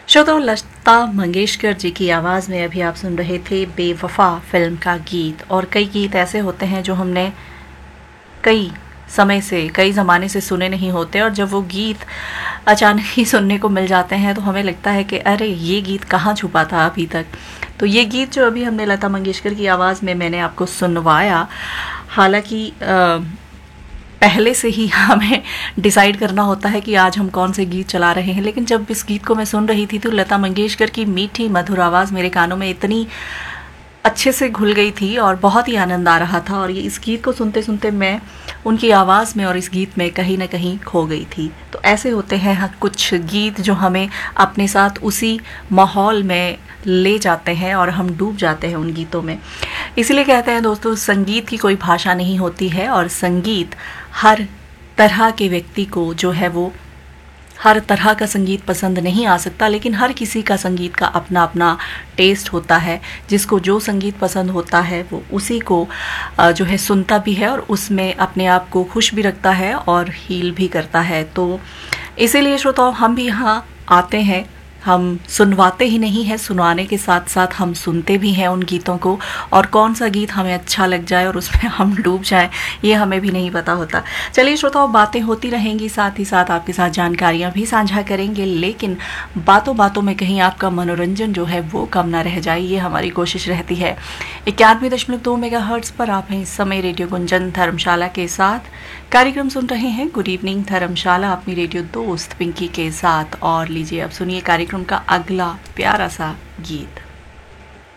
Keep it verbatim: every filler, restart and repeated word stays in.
श्रोताओं, लता मंगेशकर जी की आवाज़ में अभी आप सुन रहे थे बेवफा फिल्म का गीत। और कई गीत ऐसे होते हैं जो हमने कई समय से, कई ज़माने से सुने नहीं होते, और जब वो गीत अचानक ही सुनने को मिल जाते हैं तो हमें लगता है कि अरे ये गीत कहाँ छुपा था अभी तक। तो ये गीत जो अभी हमने लता मंगेशकर की आवाज़ में मैंने आपको सुनवाया, हालांकि पहले से ही हमें डिसाइड करना होता है कि आज हम कौन से गीत चला रहे हैं, लेकिन जब इस गीत को मैं सुन रही थी तो लता मंगेशकर की मीठी मधुर आवाज़ मेरे कानों में इतनी अच्छे से घुल गई थी और बहुत ही आनंद आ रहा था। और ये इस गीत को सुनते सुनते मैं उनकी आवाज़ में और इस गीत में कहीं ना कहीं खो गई थी। तो ऐसे होते हैं कुछ गीत जो हमें अपने साथ उसी माहौल में ले जाते हैं और हम डूब जाते हैं उन गीतों में। इसीलिए कहते हैं दोस्तों, संगीत की कोई भाषा नहीं होती है, और संगीत हर तरह के व्यक्ति को जो है वो हर तरह का संगीत पसंद नहीं आ सकता, लेकिन हर किसी का संगीत का अपना अपना टेस्ट होता है। जिसको जो संगीत पसंद होता है वो उसी को जो है सुनता भी है और उसमें अपने आप को खुश भी रखता है और हील भी करता है। तो इसीलिए श्रोताओं, हम भी यहाँ आते हैं, हम सुनवाते ही नहीं हैं, सुनाने के साथ साथ हम सुनते भी हैं उन गीतों को। और कौन सा गीत हमें अच्छा लग जाए और उसमें हम डूब जाएं, ये हमें भी नहीं पता होता। चलिए श्रोताओं, बातें होती रहेंगी, साथ ही साथ आपके साथ जानकारियां भी साझा करेंगे, लेकिन बातों बातों में कहीं आपका मनोरंजन जो है वो कम ना रह जाए, ये हमारी कोशिश रहती है। इक्यानवे दशमलव दो मेगा हर्ट्ज पर आप हैं इस समय रेडियो गुंजन धर्मशाला के साथ। कार्यक्रम सुन रहे हैं गुड इवनिंग धर्मशाला अपनी रेडियो दोस्त पिंकी के साथ। और लीजिए अब सुनिए कार्यक्रम का अगला प्यारा सा गीत।